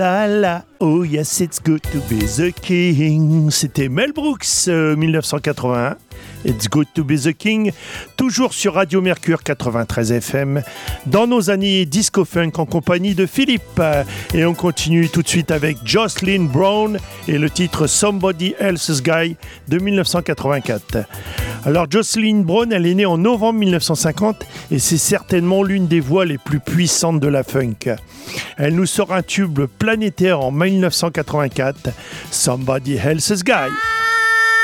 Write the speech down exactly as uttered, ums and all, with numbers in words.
la la, oh yes it's good to be the king. C'était Mel Brooks, euh, dix-neuf cent quatre-vingt-un. It's good to be the king, toujours sur Radio Mercure quatre-vingt-treize F M, dans nos années disco-funk en compagnie de Philippe. Et on continue tout de suite avec Jocelyn Brown et le titre Somebody Else's Guy de dix-neuf cent quatre-vingt-quatre. Alors Jocelyn Brown, elle est née en novembre dix-neuf cent cinquante et c'est certainement l'une des voix les plus puissantes de la funk. Elle nous sort un tube planétaire en dix-neuf cent quatre-vingt-quatre, Somebody Else's Guy.